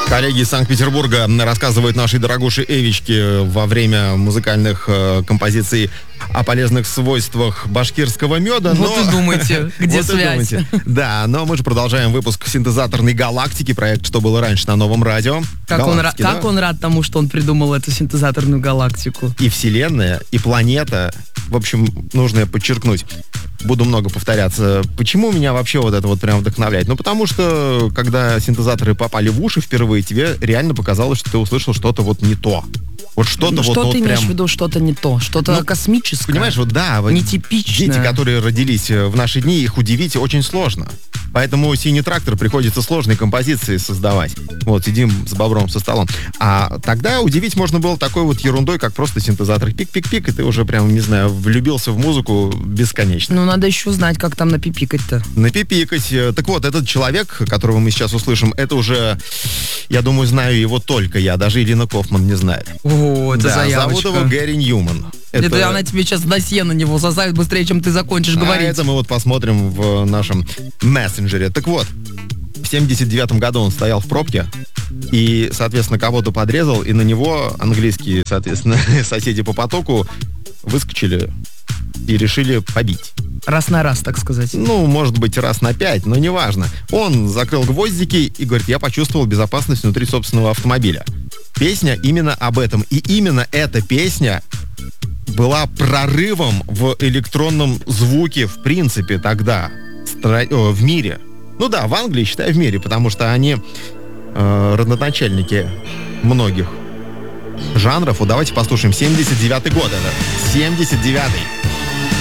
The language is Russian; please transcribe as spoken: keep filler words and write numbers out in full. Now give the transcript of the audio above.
Коллеги из Санкт-Петербурга рассказывают нашей дорогушей Эвичке во время музыкальных э, композиций о полезных свойствах башкирского меда. Вот но... и думайте, где вот связь. Думайте. Да, но мы же продолжаем выпуск синтезаторной галактики, проект «Что было раньше» на Новом радио. Как, он, да? как он рад тому, что он придумал эту синтезаторную галактику. И вселенная, и планета. В общем, нужно подчеркнуть. Буду много повторяться. Почему меня вообще вот это вот прям вдохновляет? Ну, потому что, когда синтезаторы попали в уши впервые, тебе реально показалось, что ты услышал что-то вот не то. Вот что-то ну, вот, что вот ты прям... имеешь в виду, что-то не то? Что-то ну, космическое? Понимаешь, вот да. Вот нетипичное. Дети, которые родились в наши дни, их удивить очень сложно. Поэтому «Синий трактор» приходится сложные композиции создавать. Вот, сидим с Бобром со столом. А тогда удивить можно было такой вот ерундой, как просто синтезатор. Пик-пик-пик, и ты уже прям, не знаю, влюбился в музыку бесконечно. Ну, надо еще знать, как там напипикать-то. Напипикать. Так вот, этот человек, которого мы сейчас услышим, это уже, я думаю, знаю его только я. Даже Ирина Кофман не знает. О, это да, заявочка. зовут его Гэри Ньюман. Это... это она тебе сейчас досье на него составит быстрее, чем ты закончишь а говорить. Это мы вот посмотрим в нашем мессенджере. Так вот, в семьдесят девятом году он стоял в пробке и, соответственно, кого-то подрезал, и на него английские, соответственно, соседи по потоку выскочили и решили побить. Раз на раз, так сказать. Ну, может быть, раз на пять, но неважно. Он закрыл гвоздики и говорит, я почувствовал безопасность внутри собственного автомобиля. Песня именно об этом. И именно эта песня была прорывом в электронном звуке, в принципе, тогда стро... О, в мире. Ну да, в Англии, считай, в мире, потому что они э, родоначальники многих жанров. Вот давайте послушаем. семьдесят девятый год это. семьдесят девятый.